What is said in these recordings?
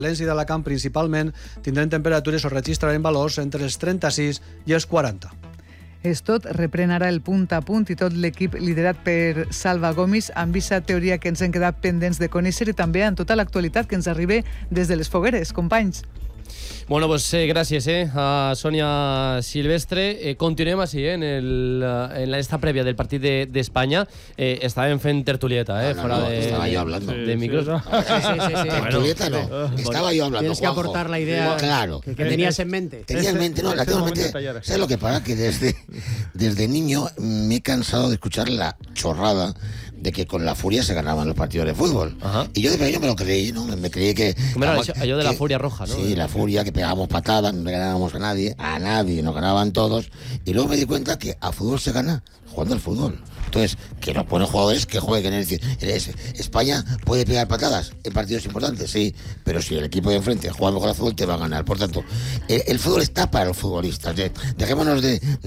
València i d'Alacant principalment tindran temperatures o registrarem valors entre els 36 i els 40. És tot, reprèn ara el punt a punt i tot l'equip liderat per Salva Gomis amb aquesta teoria que ens hem quedat pendents de conèixer i també en tota l'actualitat que ens arriba des de les fogueres. Companys. Bueno, pues gràcies a Sònia Silvestre. Continuem així en esta prèvia del partit d'Espanya. Estàvem fent tertulieta, estaba yo hablando. De micros. Sí. Tertulieta no. Estaba yo hablando. Tienes que aportar la idea que tenías en mente. Tenía en mente, no, la tengo en mente. ¿Sabes lo que pasa? Que desde niño me he cansado de escuchar la chorrada de que con la furia se ganaban los partidos de fútbol. Ajá. Y yo de pequeño me lo creí, ¿no? Me creí que... ¿Cómo era aquello de la furia roja, no? Sí, la furia, que pegábamos patadas, no ganábamos a nadie, nos ganaban todos. Y luego me di cuenta que a fútbol se gana jugando al fútbol. Entonces, que los buenos jugadores que jueguen. Es decir, España puede pegar patadas en partidos importantes, sí, pero si el equipo de enfrente juega mejor al fútbol, te va a ganar. Por tanto, el fútbol está para los futbolistas. Dejémonos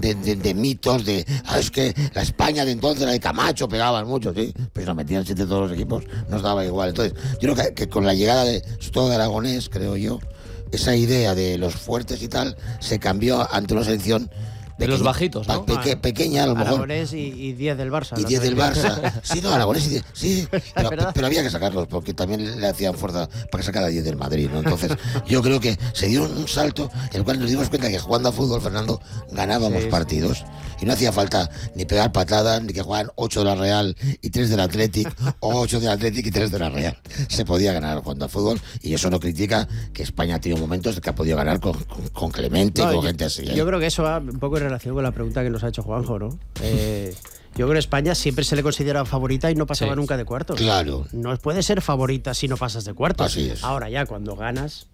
de mitos, es que la España de entonces, la de Camacho, pegaban mucho, sí, pero si nos metían 7 todos los equipos, nos daba igual. Entonces, yo creo que con la llegada sobre todo de Aragonés, creo yo, esa idea de los fuertes y tal, se cambió ante una selección de los bajitos, ¿no? Pequeña, a lo mejor. Aragonés y 10 del Barça. Y 10 del Barça. Sí, no, Aragonés y 10. Sí, pero había que sacarlos, porque también le hacían fuerza para que sacara 10 del Madrid, ¿no? Entonces, yo creo que se dio un salto en el cual nos dimos cuenta que jugando a fútbol, Fernando, ganábamos partidos. Y no hacía falta ni pegar patadas, ni que jugaran 8 de la Real y 3 del Athletic, o 8 del Athletic y 3 de la Real. Se podía ganar jugando a fútbol, y eso no critica que España ha tenido momentos que ha podido ganar con Clemente y con gente así. Yo creo que eso va un poco en relación con la pregunta que nos ha hecho Juanjo, ¿no? Yo creo que España siempre se le considera favorita y no pasaba nunca de cuartos. Claro. No puede ser favorita si no pasas de cuartos. Así es. Ahora ya, cuando ganas,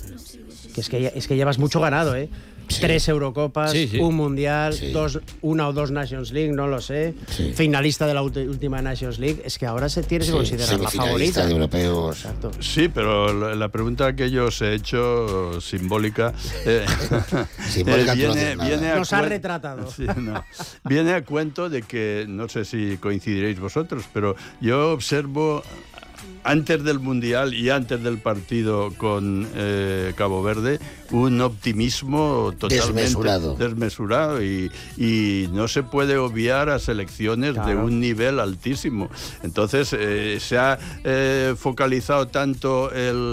que es que llevas mucho ganado, ¿eh? Sí. 3 Eurocopas, un Mundial, 1 o 2 Nations League, no lo sé. Sí. Finalista de la última Nations League. Es que ahora se tiene que considerar la favorita. De europeos. Exacto. Sí, pero la pregunta que yo os he hecho, simbólica, nos ha retratado. Sí, no. Viene a cuento de que, no sé si coincidiréis vosotros, pero yo observo antes del Mundial y antes del partido con Cabo Verde, un optimismo totalmente desmesurado y no se puede obviar a selecciones de un nivel altísimo. Entonces se ha focalizado tanto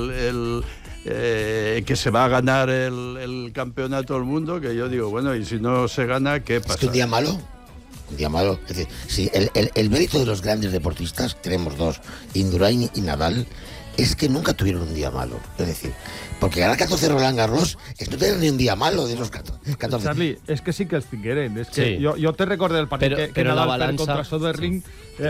que se va a ganar el campeonato del mundo, que yo digo, bueno, y si no se gana, ¿qué pasa? ¿Es que un día malo? Es decir, sí, el mérito de los grandes deportistas, tenemos dos, Indurain y Nadal, es que nunca tuvieron un día malo. Es decir, porque ganar 14 Roland Garros es no tener ni un día malo de esos 14. Charlie, es que sí que els tingueren. Es que yo te recordé el partido que Nadal balança... contra Soderling.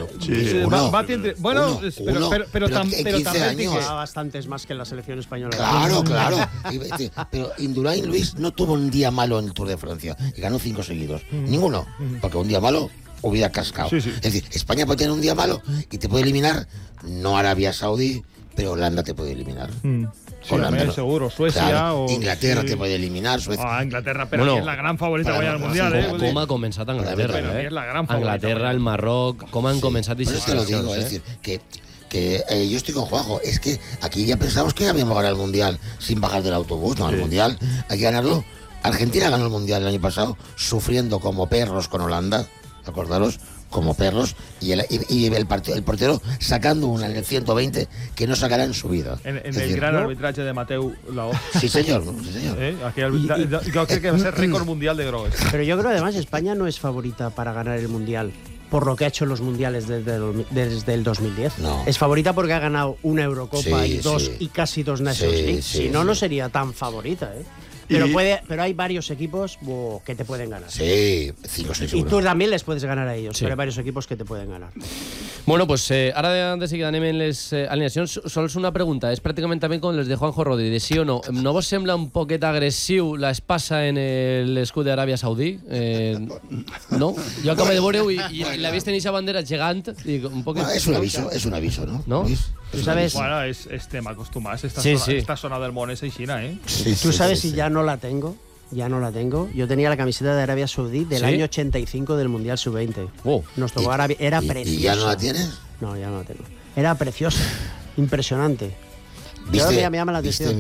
Pero también bastantes más que la selección española. Claro. Pero Indurain, Luis, no tuvo un día malo en el Tour de Francia y ganó 5 seguidos. Ninguno. Porque un día malo hubiera cascado. Sí. Es decir, España puede tener un día malo y te puede eliminar, no Arabia Saudí, pero Holanda te puede eliminar. Holanda, seguro, Suecia, claro, o Inglaterra te puede eliminar, Suecia. Inglaterra, pero es la gran favorita que vaya al Mundial. Com ha començat Anglaterra, és la gran favorita. Anglaterra, el Marroc, com han començat aquestes seleccions. Es decir, que yo estoy con Juanjo, es que aquí ya pensamos que habíamos ganado el Mundial sin bajar del autobús, no, el Mundial hay que ganarlo. Argentina ganó el Mundial el año pasado sufriendo como perros con Holanda, acordaros, como perros, y el portero sacando una en el 120 que no sacará en su vida. En el gran arbitraje de Mateu Laoz. Sí, señor. Yo creo que va a ser récord mundial de grogues. Pero yo creo además España no es favorita para ganar el Mundial por lo que ha hecho en los mundiales desde el 2010. No. Es favorita porque ha ganado una Eurocopa y casi 2 Nations League. Si no sería tan favorita, ¿eh? Pero hay varios equipos que te pueden ganar. Sí, 5 6 Y tú también les puedes ganar a ellos, pero hay varios equipos que te pueden ganar. Bueno, pues ara de seguida anem en les alineacions. Sols una pregunta, és pràcticament també com les de Juanjo Rodri, de sí o no. ¿No vos sembla un poquet agressiu la espasa en l'escut d'Aràbia Saudí? No? Jo acabo de veure-ho i la vist en aquesta bandera gegant. Es un aviso, ¿no? ¿No? ¿Tú sabes? Bueno, estem acostumats. Esta zona del món és aixina, ¿eh? ¿Tú sabes si ya no la tengo? Ya no la tengo. Yo tenía la camiseta de Arabia Saudí del año 85 del Mundial Sub-20. Nos tocó Arabia. Era preciosa. ¿Y ya no la tienes? No, ya no la tengo. Era preciosa. Impresionante. ¿Viste, me llama la atención.